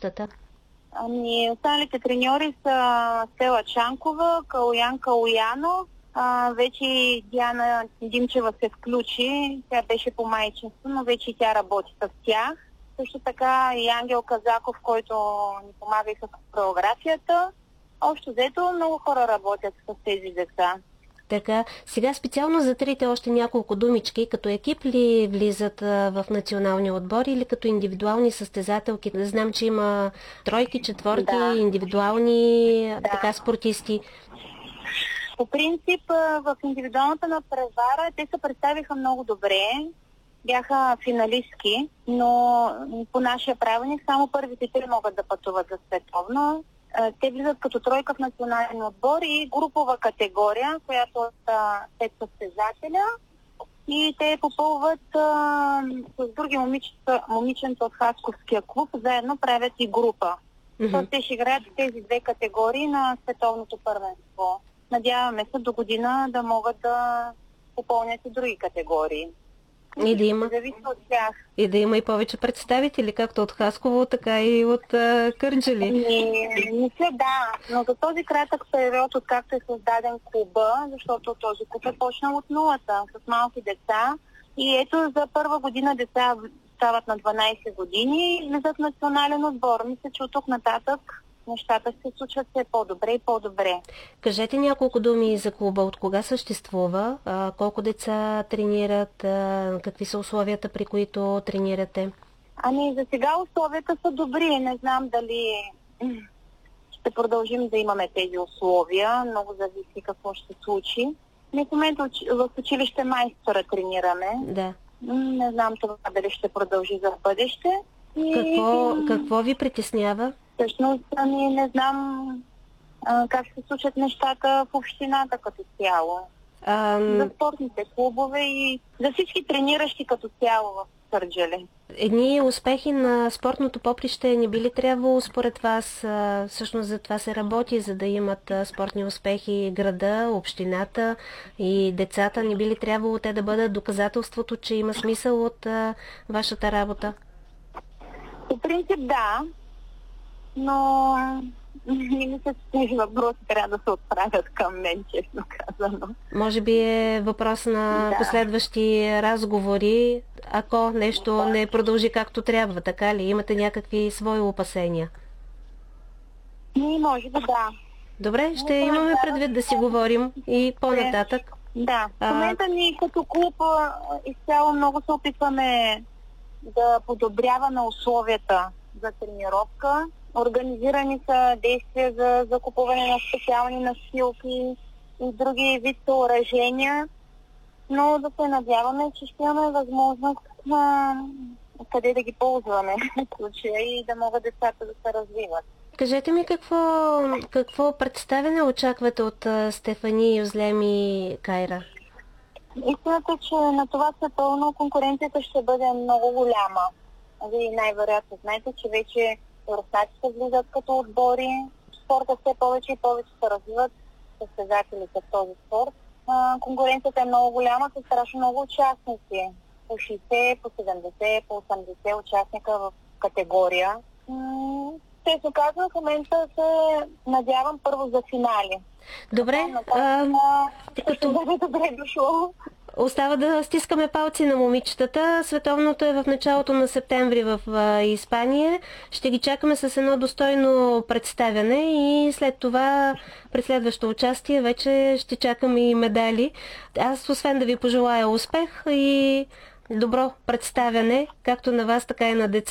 момичетата? Останалите треньори са Стела Чанкова, Калуян Калуяно. Вече Диана Димчева се включи. Тя беше по майчинство, но вече тя работи с тях. Също така и Ангел Казаков, който ни помага и с хореографията. Общо взето много хора работят с тези деца. Така, сега специално за трите още няколко думички. Като екип ли влизат в националния отбор или като индивидуални състезателки? Знам, че има тройки, четворки, индивидуални така спортисти. По принцип, в индивидуалната надпревара те се представиха много добре. Бяха финалистки, но по нашия правилник само първите три могат да пътуват за световно. Те влизат като тройка в национален отбор и групова категория, която е 5 състезателя. И те попълват с други момиченца от Хасковския клуб, заедно правят и група. Те ще играят в тези две категории на световното първенство. Надяваме се до година да могат да попълнят и други категории. И да има. Зависи от тях. И да има и повече представители, както от Хасково, така и от Кърджали. Не се, да, но за този кратък период, откакто е създаден клуба, защото този клуб е почнал от нулата, с малки деца. И ето за първа година деца стават на 12 години и влизат в национален отбор. Мисля, че от тук нататък нещата се случват все по-добре и по-добре. Кажете няколко думи за клуба. От кога съществува? Колко деца тренират? Какви са условията, при които тренирате? За сега условията са добри. Не знам дали ще продължим да имаме тези условия. Много зависи какво ще се случи. В момента в училище Майстора тренираме. Да. Не знам това дали ще продължи за бъдеще. Какво ви притеснява? Всъщност, не знам как се случат нещата в общината като цяло. За спортните клубове и за всички трениращи като цяло в Кърджали. Едни успехи на спортното поприще не би ли трябвало според вас? Всъщност за това се работи, за да имат спортни успехи града, общината и децата. Не би ли трябвало те да бъдат доказателството, че има смисъл от вашата работа? По принцип да, но не мисля, че тези въпроси трябва да се отправят към мен, честно казано. Може би е въпрос на последващи разговори, ако нещо не продължи както трябва, така ли? Имате някакви свои опасения? Може би да. Добре, ще имаме предвид да си говорим и по-нататък. Да, в момента ни като клуб изцяло много се опитваме да подобряваме условията за тренировка. Организирани са действия за закупуване на специални настилки и други вид съоръжения, но да се надяваме, че ще имаме възможност къде да ги ползваме в случая и да могат децата да се развиват. Кажете ми какво представяне очаквате от Стефани, Юзлем и Кайра? Истината е, че на това световно конкуренцията ще бъде много голяма. Вие най-вероятно знаете, че вече руснаците влизат като отбори. Спорта все повече и повече се развиват състезателите в този спорт. Конкуренцията е много голяма, с страшно много участници. По 60, по 70, по 80 участника в категория. Честно казвам, в момента се надявам първо за финали. Добре. Добре дошло. Остава да стискаме палци на момичетата. Световното е в началото на септември в Испания. Ще ги чакаме с едно достойно представяне и след това при следващо участие вече ще чакаме и медали. Аз освен да ви пожелая успех и добро представяне, както на вас, така и на децата.